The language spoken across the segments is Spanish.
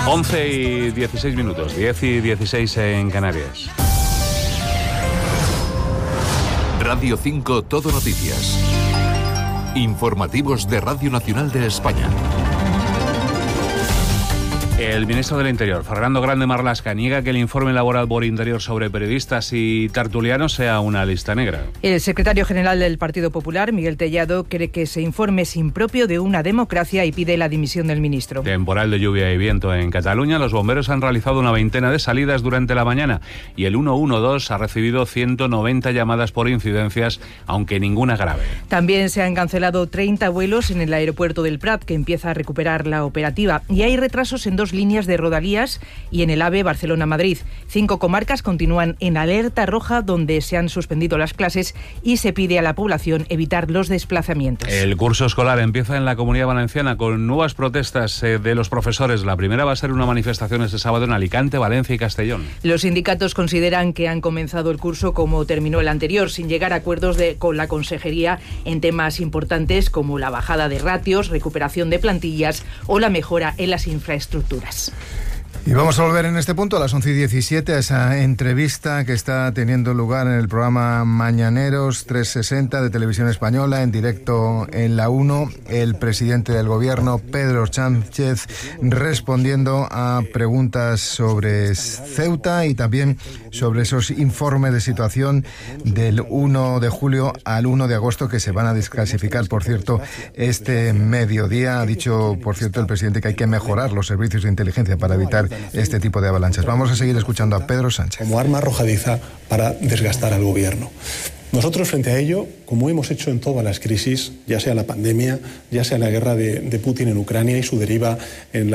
11:16, 10:16 en Canarias. Radio 5 Todo Noticias. Informativos de Radio Nacional de España. El ministro del Interior, Fernando Grande Marlaska, niega que el informe laboral por Interior sobre periodistas y tertulianos sea una lista negra. El secretario general del Partido Popular, Miguel Tellado, cree que ese informe es impropio de una democracia y pide la dimisión del ministro. Temporal de lluvia y viento en Cataluña. Los bomberos han realizado una veintena de salidas durante la mañana y el 112 ha recibido 190 llamadas por incidencias, aunque ninguna grave. También se han cancelado 30 vuelos en el aeropuerto del Prat, que empieza a recuperar la operativa, y hay retrasos en 2 líneas de Rodalías y en el AVE Barcelona-Madrid. 5 comarcas continúan en alerta roja, donde se han suspendido las clases y se pide a la población evitar los desplazamientos. El curso escolar empieza en la Comunidad Valenciana con nuevas protestas de los profesores. La primera va a ser una manifestación este sábado en Alicante, Valencia y Castellón. Los sindicatos consideran que han comenzado el curso como terminó el anterior, sin llegar a acuerdos con la consejería en temas importantes como la bajada de ratios, recuperación de plantillas o la mejora en las infraestructuras. Y vamos a volver en este punto a las 11:17 a esa entrevista que está teniendo lugar en el programa Mañaneros 360 de Televisión Española, en directo en la 1, el presidente del gobierno, Pedro Sánchez, respondiendo a preguntas sobre Ceuta y también sobre esos informes de situación del 1 de julio al 1 de agosto que se van a desclasificar, por cierto, este mediodía. Ha dicho, por cierto, el presidente que hay que mejorar los servicios de inteligencia para evitar este tipo de avalanchas. Vamos a seguir escuchando a Pedro Sánchez. Como arma arrojadiza para desgastar al gobierno. Nosotros, frente a ello, como hemos hecho en todas las crisis, ya sea la pandemia, ya sea la guerra de Putin en Ucrania y su deriva en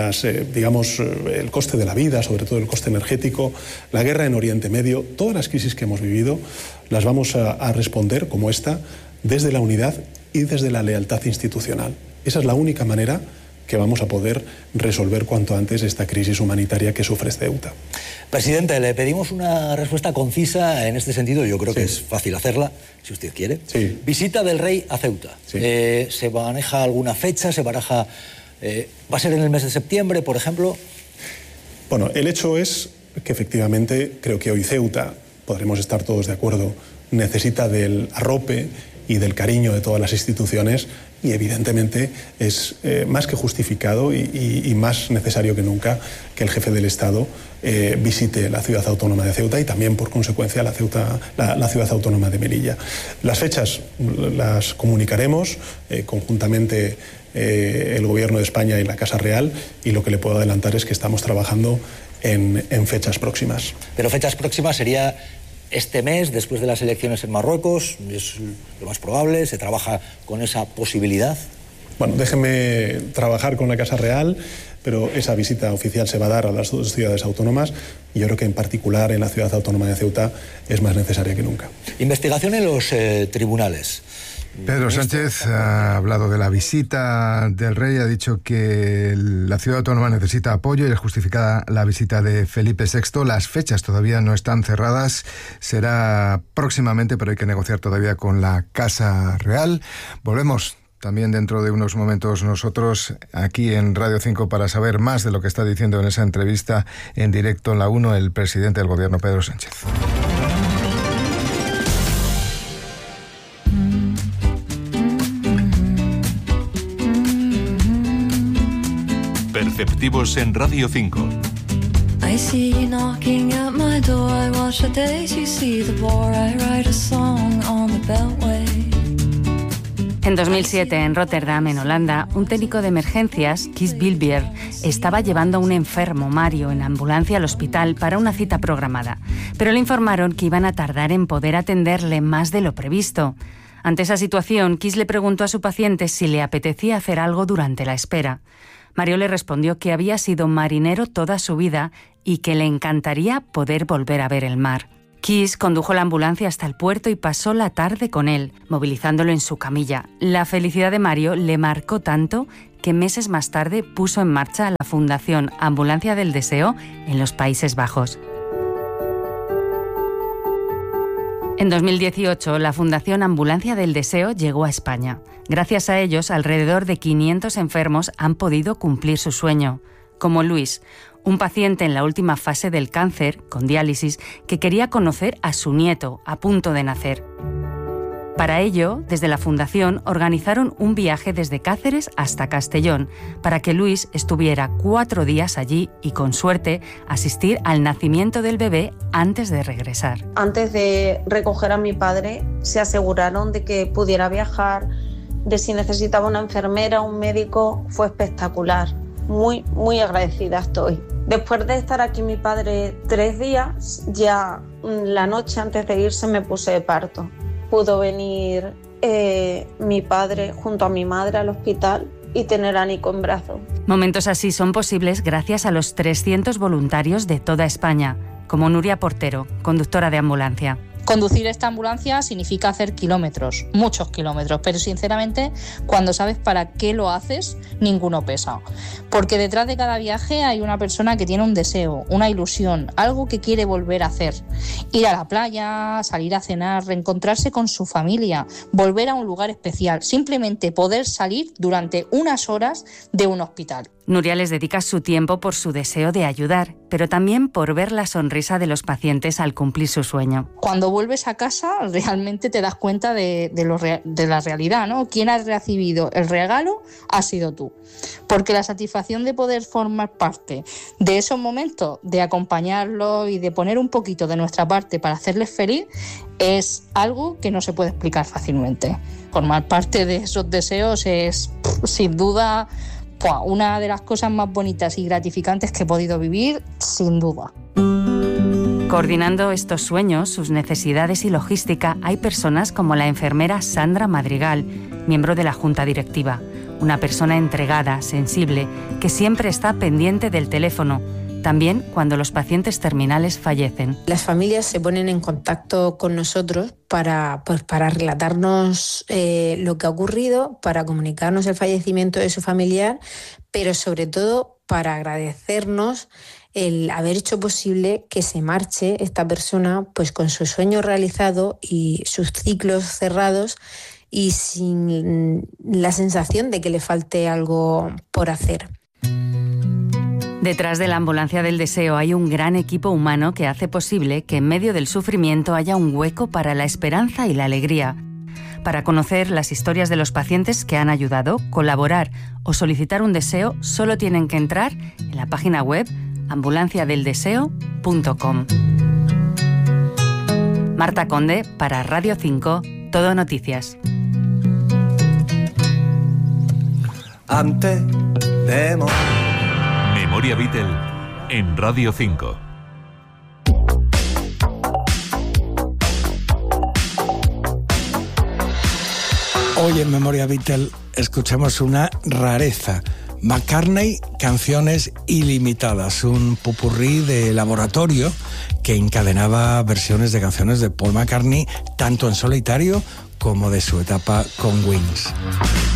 el coste de la vida, sobre todo el coste energético, la guerra en Oriente Medio, todas las crisis que hemos vivido las vamos a responder, como esta, desde la unidad y desde la lealtad institucional. Esa es la única manera que vamos a poder resolver cuanto antes esta crisis humanitaria que sufre Ceuta. Presidente, le pedimos una respuesta concisa en este sentido. Yo creo que es fácil hacerla, si usted quiere. Sí. Visita del rey a Ceuta. Sí. ¿Se maneja alguna fecha? ¿Se baraja? ¿Va a ser en el mes de septiembre, por ejemplo? Bueno, el hecho es que efectivamente creo que hoy Ceuta, podremos estar todos de acuerdo, necesita del arrope y del cariño de todas las instituciones, y evidentemente es más que justificado y más necesario que nunca que el jefe del Estado visite la ciudad autónoma de Ceuta y también, por consecuencia, la ciudad autónoma de Melilla. Las fechas las comunicaremos conjuntamente el Gobierno de España y la Casa Real, y lo que le puedo adelantar es que estamos trabajando en fechas próximas. Pero fechas próximas sería este mes, después de las elecciones en Marruecos, es lo más probable. ¿Se trabaja con esa posibilidad? Bueno, déjenme trabajar con la Casa Real, pero esa visita oficial se va a dar a las 2 ciudades autónomas, y yo creo que en particular en la ciudad autónoma de Ceuta es más necesaria que nunca. Investigación en los tribunales. Pedro Sánchez ha hablado de la visita del rey, ha dicho que la ciudad autónoma necesita apoyo y es justificada la visita de Felipe VI. Las fechas todavía no están cerradas, será próximamente, pero hay que negociar todavía con la Casa Real. Volvemos también dentro de unos momentos nosotros aquí en Radio 5 para saber más de lo que está diciendo en esa entrevista en directo en la 1 el presidente del gobierno, Pedro Sánchez. Perceptivos en Radio 5. I see you knocking at my door. I watch the days you see the war. I write a song on the beltway. En 2007, en Rotterdam, en Holanda, un técnico de emergencias, Kees Bilbier, estaba llevando a un enfermo, Mario, en ambulancia al hospital para una cita programada. Pero le informaron que iban a tardar en poder atenderle más de lo previsto. Ante esa situación, Kees le preguntó a su paciente si le apetecía hacer algo durante la espera. Mario le respondió que había sido marinero toda su vida y que le encantaría poder volver a ver el mar. Kees condujo la ambulancia hasta el puerto y pasó la tarde con él, movilizándolo en su camilla. La felicidad de Mario le marcó tanto que meses más tarde puso en marcha la Fundación Ambulancia del Deseo en los Países Bajos. En 2018, la Fundación Ambulancia del Deseo llegó a España. Gracias a ellos, alrededor de 500 enfermos han podido cumplir su sueño. como Luis, un paciente en la última fase del cáncer, con diálisis, que quería conocer a su nieto, a punto de nacer. Para ello, desde la Fundación organizaron un viaje desde Cáceres hasta Castellón, para que Luis estuviera 4 días allí y, con suerte, asistir al nacimiento del bebé antes de regresar. Antes de recoger a mi padre, se aseguraron de que pudiera viajar, de si necesitaba una enfermera o un médico. Fue espectacular. Muy, muy agradecida estoy. Después de estar aquí mi padre 3 días, ya la noche antes de irse me puse de parto. Pudo venir mi padre junto a mi madre al hospital y tener a Nico en brazos. Momentos así son posibles gracias a los 300 voluntarios de toda España, como Nuria Portero, conductora de ambulancia. Conducir esta ambulancia significa hacer kilómetros, muchos kilómetros, pero sinceramente, cuando sabes para qué lo haces, ninguno pesa. Porque detrás de cada viaje hay una persona que tiene un deseo, una ilusión, algo que quiere volver a hacer. Ir a la playa, salir a cenar, reencontrarse con su familia, volver a un lugar especial, simplemente poder salir durante unas horas de un hospital. Nuria les dedica su tiempo por su deseo de ayudar, pero también por ver la sonrisa de los pacientes al cumplir su sueño. Cuando vuelves a casa realmente te das cuenta de la realidad, ¿no? Quien ha recibido el regalo ha sido tú. Porque la satisfacción de poder formar parte de esos momentos, de acompañarlos y de poner un poquito de nuestra parte para hacerles feliz, es algo que no se puede explicar fácilmente. Formar parte de esos deseos es, sin duda, una de las cosas más bonitas y gratificantes que he podido vivir, sin duda. Coordinando estos sueños, sus necesidades y logística, hay personas como la enfermera Sandra Madrigal, miembro de la Junta Directiva, una persona entregada, sensible, que siempre está pendiente del teléfono, también cuando los pacientes terminales fallecen. Las familias se ponen en contacto con nosotros para relatarnos lo que ha ocurrido, para comunicarnos el fallecimiento de su familiar, pero sobre todo para agradecernos el haber hecho posible que se marche esta persona pues con su sueño realizado y sus ciclos cerrados y sin la sensación de que le falte algo por hacer. Detrás de la ambulancia del deseo hay un gran equipo humano que hace posible que en medio del sufrimiento haya un hueco para la esperanza y la alegría. Para conocer las historias de los pacientes que han ayudado, colaborar o solicitar un deseo, solo tienen que entrar en la página web ambulanciadeldeseo.com. Marta Conde para Radio 5, Todo Noticias. Antes de Memoria Beatle en Radio 5. Hoy en Memoria Beatle escuchamos una rareza. McCartney, canciones ilimitadas, un popurrí de laboratorio que encadenaba versiones de canciones de Paul McCartney, tanto en solitario como de su etapa con Wings.